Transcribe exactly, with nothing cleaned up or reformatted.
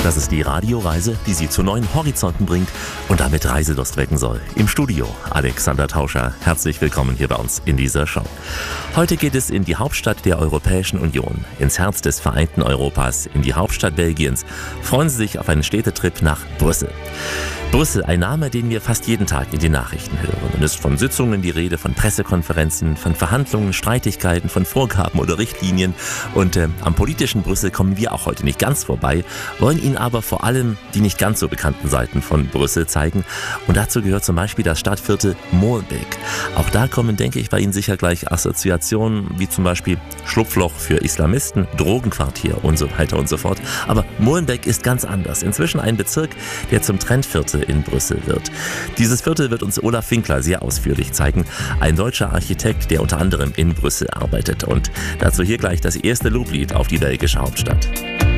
Das ist die Radioreise, die Sie zu neuen Horizonten bringt und damit Reiselust wecken soll. Im Studio Alexander Tauscher. Herzlich willkommen hier bei uns in dieser Show. Heute geht es in die Hauptstadt der Europäischen Union, ins Herz des vereinten Europas, in die Hauptstadt Belgiens. Freuen Sie sich auf einen Städtetrip nach Brüssel. Brüssel, ein Name, den wir fast jeden Tag in den Nachrichten hören. Und es ist von Sitzungen die Rede, von Pressekonferenzen, von Verhandlungen, Streitigkeiten, von Vorgaben oder Richtlinien. Und äh, am politischen Brüssel kommen wir auch heute nicht ganz vorbei, wollen Ihnen aber vor allem die nicht ganz so bekannten Seiten von Brüssel zeigen. Und dazu gehört zum Beispiel das Stadtviertel Molenbeek. Auch da kommen, denke ich, bei Ihnen sicher gleich Assoziationen wie zum Beispiel Schlupfloch für Islamisten, Drogenquartier und so weiter und so fort. Aber Molenbeek ist ganz anders. Inzwischen ein Bezirk, der zum Trendviertel in Brüssel wird. Dieses Viertel wird uns Olaf Winkler sehr ausführlich zeigen. Ein deutscher Architekt, der unter anderem in Brüssel arbeitet. Und dazu hier gleich das erste Loblied auf die belgische Hauptstadt.